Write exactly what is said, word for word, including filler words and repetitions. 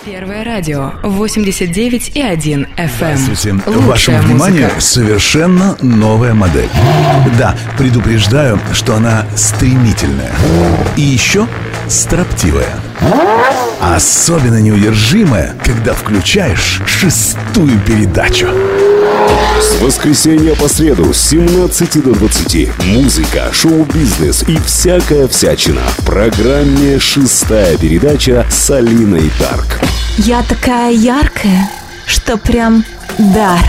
Первое радио восемьдесят девять и один эф эм. Здравствуйте. Лучшая Вашему вниманию музыка. совершенно новая модель. Да, предупреждаю, что она стремительная. И еще строптивая. Особенно неудержимая, когда включаешь шестую передачу. С воскресенья по среду с семнадцати до двадцати. Музыка, шоу-бизнес и всякая всячина. В программе «Шестая передача» с Алиной Тарк. Я такая яркая, что прям дар.